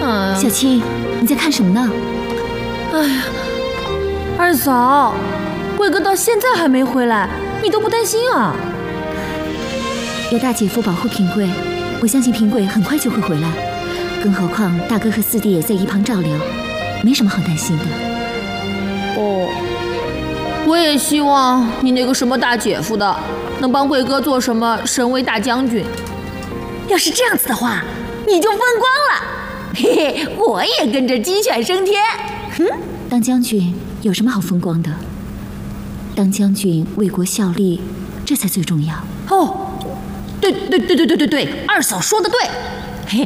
小青，你在看什么呢？ 哎呀，二嫂，贵哥到现在还没回来，你都不担心啊？ 有大姐夫保护平贵，我相信平贵很快就会回来。更何况大哥和四弟也在一旁照料，没什么好担心的。 哦，我也希望你那个什么大姐夫的能帮贵哥做什么神威大将军。要是这样子的话，你就风光了。嘿嘿，我也跟着鸡犬升天。 当将军有什么好风光的？当将军为国效力，这才最重要。 哦，对，二嫂说的对。嘿，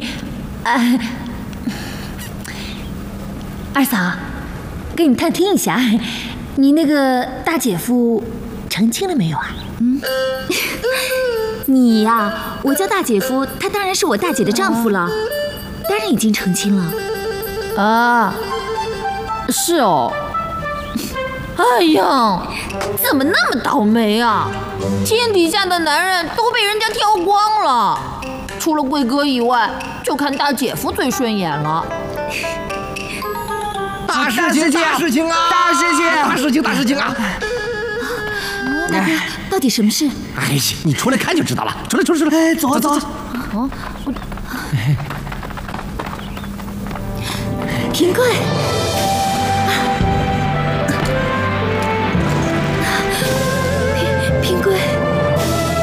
二嫂，给你探听一下，你那个大姐夫成亲了没有啊？ 你呀，我叫大姐夫，他当然是我大姐的丈夫了，当然已经成亲了。 啊，是哦。哎呀，怎么那么倒霉啊！天底下的男人都被人家挑光了，除了贵哥以外，就看大姐夫最顺眼了。 大事情啊！大事情啊！ 大哥，到底什么事？ 哎，你出来看就知道了。出来！哎，走。 平贵。